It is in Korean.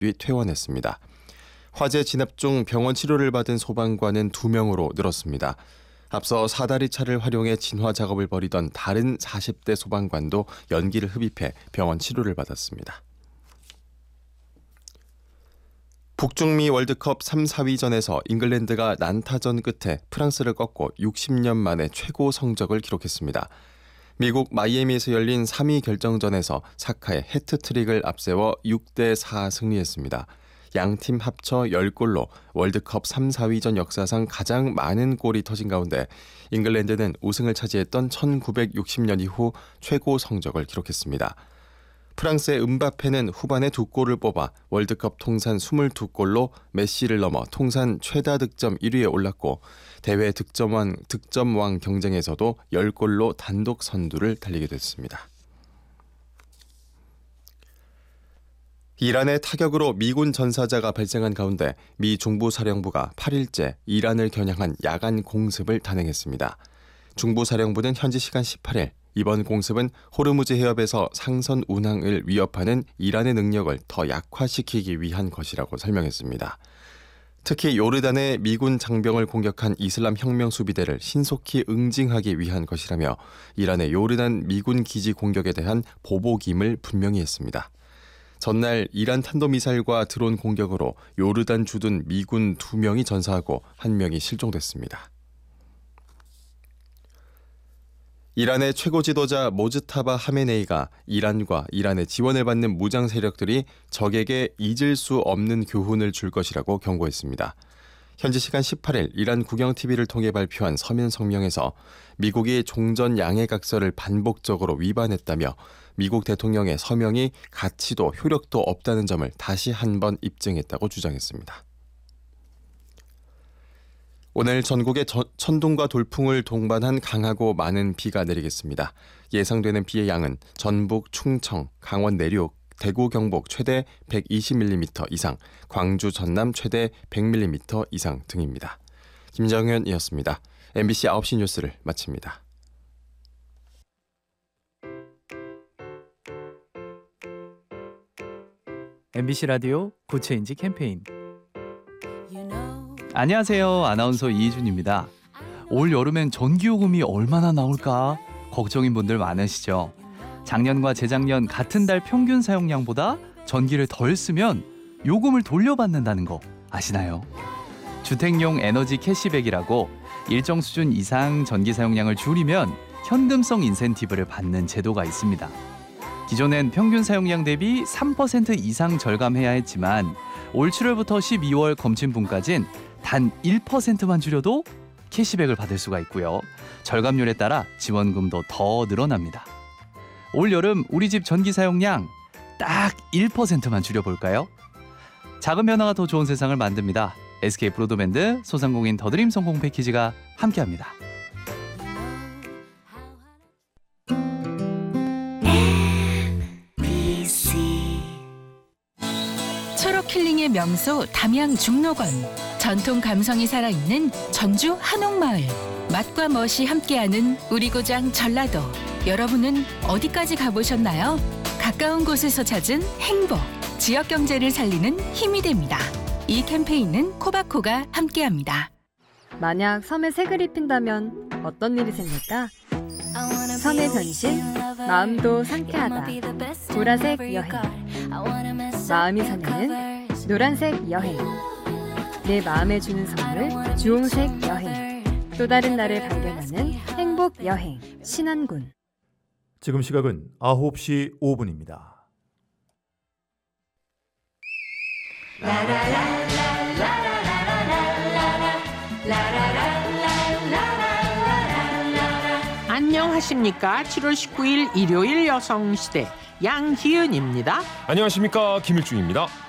뒤 퇴원했습니다. 화재 진압 중 병원 치료를 받은 소방관은 2명으로 늘었습니다. 앞서 사다리 차를 활용해 진화 작업을 벌이던 다른 40대 소방관도 연기를 흡입해 병원 치료를 받았습니다. 북중미 월드컵 3, 4위전에서 잉글랜드가 난타전 끝에 프랑스를 꺾고 60년 만에 최고 성적을 기록했습니다. 미국 마이애미에서 열린 3위 결정전에서 사카의 해트트릭을 앞세워 6대4 승리했습니다. 양팀 합쳐 10골로 월드컵 3, 4위전 역사상 가장 많은 골이 터진 가운데 잉글랜드는 우승을 차지했던 1960년 이후 최고 성적을 기록했습니다. 프랑스의 음바페는 후반에 2골을 뽑아 월드컵 통산 22골로 메시를 넘어 통산 최다 득점 1위에 올랐고 대회 득점왕 경쟁에서도 10골로 단독 선두를 달리게 됐습니다. 이란의 타격으로 미군 전사자가 발생한 가운데 미 중부사령부가 8일째 이란을 겨냥한 야간 공습을 단행했습니다. 중부사령부는 현지 시간 18일 이번 공습은 호르무즈 해협에서 상선 운항을 위협하는 이란의 능력을 더 약화시키기 위한 것이라고 설명했습니다. 특히 요르단의 미군 장병을 공격한 이슬람 혁명 수비대를 신속히 응징하기 위한 것이라며 이란의 요르단 미군 기지 공격에 대한 보복임을 분명히 했습니다. 전날 이란 탄도미사일과 드론 공격으로 요르단 주둔 미군 2명이 전사하고 1명이 실종됐습니다. 이란의 최고 지도자 모즈타바 하메네이가 이란과 이란의 지원을 받는 무장 세력들이 적에게 잊을 수 없는 교훈을 줄 것이라고 경고했습니다. 현지 시간 18일 이란 국영TV를 통해 발표한 서면 성명에서 미국이 종전 양해각서를 반복적으로 위반했다며 미국 대통령의 서명이 가치도 효력도 없다는 점을 다시 한번 입증했다고 주장했습니다. 오늘 전국에 천둥과 돌풍을 동반한 강하고 많은 비가 내리겠습니다. 예상되는 비의 양은 전북, 충청, 강원 내륙, 대구, 경북 최대 120mm 이상, 광주, 전남 최대 100mm 이상 등입니다. 김정현이었습니다. MBC 9시 뉴스를 마칩니다. MBC 라디오 고체인지 캠페인. 안녕하세요. 아나운서 이희준입니다. 올 여름엔 전기요금이 얼마나 나올까 걱정인 분들 많으시죠? 작년과 재작년 같은 달 평균 사용량보다 전기를 덜 쓰면 요금을 돌려받는다는 거 아시나요? 주택용 에너지 캐시백이라고 일정 수준 이상 전기 사용량을 줄이면 현금성 인센티브를 받는 제도가 있습니다. 기존엔 평균 사용량 대비 3% 이상 절감해야 했지만 올 7월부터 12월 검침분까지는 단 1%만 줄여도 캐시백을 받을 수가 있고요. 절감률에 따라 지원금도 더 늘어납니다. 올 여름 우리 집 전기 사용량 딱 1%만 줄여볼까요? 작은 변화가 더 좋은 세상을 만듭니다. SK 브로드밴드 소상공인 더드림 성공 패키지가 함께합니다. 초록 힐링의 명소 담양 중록원. 전통 감성이 살아있는 전주 한옥마을. 맛과 멋이 함께하는 우리 고장 전라도. 여러분은 어디까지 가보셨나요? 가까운 곳에서 찾은 행복, 지역 경제를 살리는 힘이 됩니다. 이 캠페인은 코바코가 함께합니다. 만약 섬에 색을 입힌다면 어떤 일이 생길까? 섬의 변신, 마음도 상쾌하다. 보라색 여행. 마음이 설레는 노란색 여행. 내 마음에 주는 선물 주홍색 여행. 또 다른 나를 발견하는 행복 여행 신안군. 지금 시각은 9시 5분입니다. 안녕하십니까. 7월 19일 일요일 여성시대 양희은입니다. 안녕하십니까. 김일중입니다.